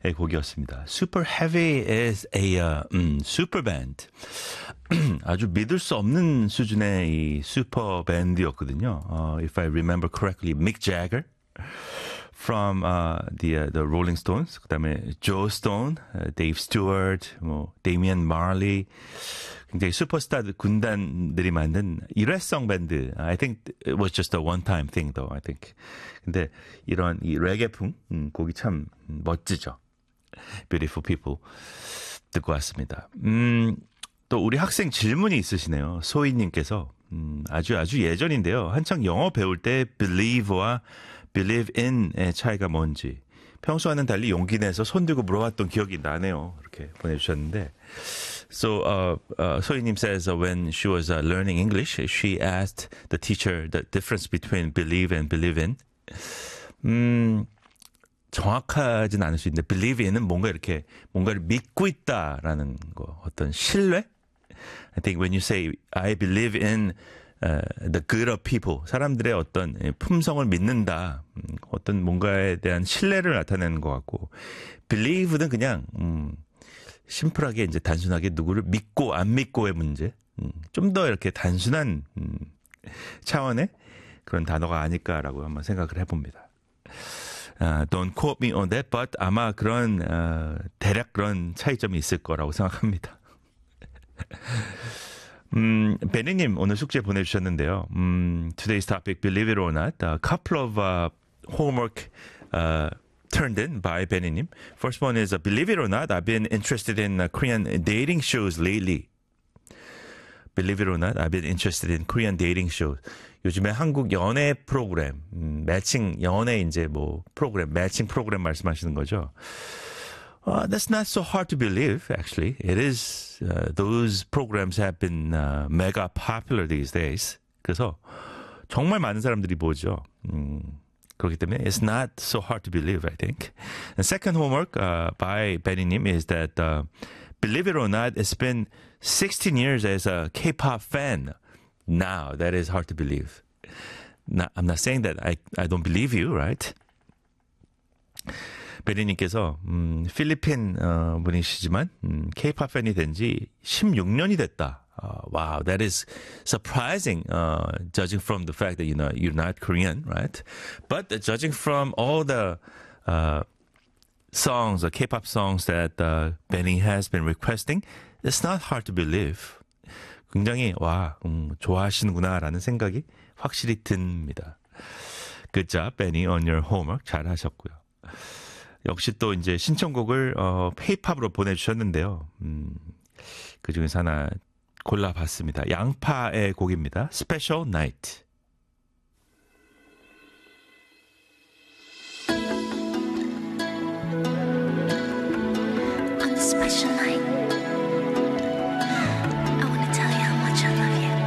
곡이었습니다. Super Heavy is a super band. 아주 믿을 수 없는 수준의 이 슈퍼 밴드였거든요. If I remember correctly, Mick Jagger from the Rolling Stones, 그다음에 Joe Stone, Dave Stewart, 뭐 Damian Marley, 굉장히 슈퍼스타 군단들이 만든 일회성 밴드. I think it was just a one-time thing, though. I think. 근데 이런 이 레게풍 곡이 참 멋지죠. Beautiful People 듣고 왔습니다. 또 우리 학생 질문이 있으시네요. 소희님께서 아주 예전인데요. 한창 영어 배울 때 believe와 believe in의 차이가 뭔지 평소와는 달리 용기 내서 손 들고 물어봤던 기억이 나네요. 이렇게 보내주셨는데 So 소희님 says when she was learning English, she asked the teacher the difference between believe and believe in. 정확하진 않을 수 있는데 believe in은 뭔가 이렇게 뭔가를 믿고 있다라는 거, 어떤 신뢰? I think when you say I believe in the good of people, 사람들의 어떤 품성을 믿는다, 어떤 뭔가에 대한 신뢰를 나타내는 것 같고, believe는 그냥 심플하게 이제 단순하게 누구를 믿고 안 믿고의 문제, 좀 더 이렇게 단순한 차원의 그런 단어가 아닐까라고 한번 생각을 해봅니다. Don't quote me on that, but 아마 그런 대략 그런 차이점이 있을 거라고 생각합니다. 베니님 오늘 숙제 보내주셨는데요. Today's topic, believe it or not, a couple of homework turned in by 베니님. First one is, believe it or not, I've been interested in Korean dating shows lately. Believe it or not, I've been interested in Korean dating shows. 요즘에 한국 연애 프로그램, 매칭, 연애 이제 뭐 프로그램, 매칭 프로그램 말씀하시는 거죠. That's not so hard to believe, actually. It is, those programs have been mega popular these days. 그래서 정말 많은 사람들이 보죠. 그렇기 때문에 it's not so hard to believe, I think. And second homework by Benny님 is that believe it or not, it's been 16 years as a K-pop fan. Now, that is hard to believe. I'm not saying that I don't believe you, right? 베리님께서 필리핀 분이시지만 K-pop 팬이 된 지 16년이 됐다. Wow, that is surprising, judging from the fact that you're not Korean, right? But judging from all the songs, the K-pop songs that Benny has been requesting, it's not hard to believe. 굉장히 좋아하시는구나라는 생각이 확실히 듭니다. Good job, Benny, on your homework. 잘 하셨고요. 역시 또 이제 신청곡을 페이팝으로 보내주셨는데요. 그 중에서 하나 골라봤습니다. 양파의 곡입니다. Special Night. On a special night.